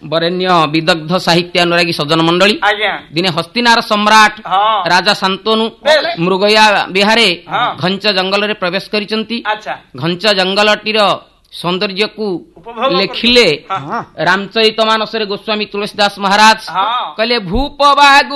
ବରେଣ୍ୟ ବିଦଗ୍ଧ ସାହିତ୍ୟ ଅନୁରାଗୀ ସଜନ ମଣ୍ଡଳୀ ଆଜ୍ଞା ଦିନେ ହସ୍ତିନାର ସମ୍ରାଟ ହଁ ରାଜା ଶାନ୍ତନୁ ମୃଗୟା ବିହାରେ ଘଞ୍ଚ ଜଙ୍ଗଲରେ ପ୍ରବେଶ କରିଛନ୍ତି। ଆଚ୍ଛା ଘଞ୍ଚ ଜଙ୍ଗଲଟିର ସୌନ୍ଦର୍ଯ୍ୟକୁ ଉପଭୋଗ ଲେଖିଲେ ହଁ। ରାମଚରିତ ମାନସରେ ଗୋସ୍ୱାମୀ ତୁଳସୀଦାସ ମହାରାଜ ହଁ କହିଲେ ଭୂପ ବାଗୁ